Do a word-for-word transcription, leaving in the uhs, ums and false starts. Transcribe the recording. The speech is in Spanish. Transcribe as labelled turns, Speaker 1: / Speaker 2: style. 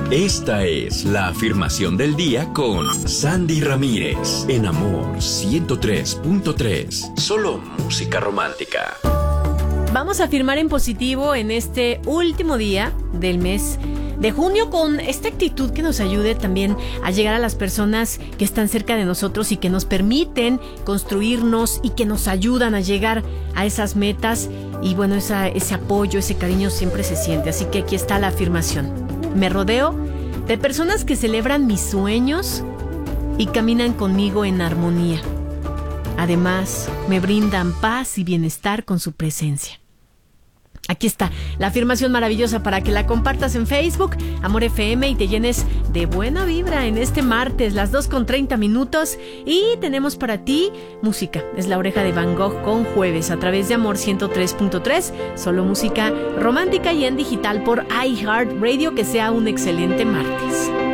Speaker 1: Esta es la afirmación del día con Sandy Ramírez en Amor ciento tres punto tres. Solo música romántica.
Speaker 2: Vamos a afirmar en positivo en este último día del mes de junio con esta actitud que nos ayude también a llegar a las personas que están cerca de nosotros y que nos permiten construirnos y que nos ayudan a llegar a esas metas. Y bueno, esa, ese apoyo, ese cariño siempre se siente. Así que aquí está la afirmación. Me rodeo de personas que celebran mis sueños y caminan conmigo en armonía. Además, me brindan paz y bienestar con su presencia. Aquí está la afirmación maravillosa para que la compartas en Facebook, Amor F M, y te llenes de buena vibra en este martes, las dos con treinta minutos. Y tenemos para ti música. Es La Oreja de Van Gogh con Jueves a través de Amor ciento tres punto tres. Solo música romántica y en digital por iHeartRadio. Que sea un excelente martes.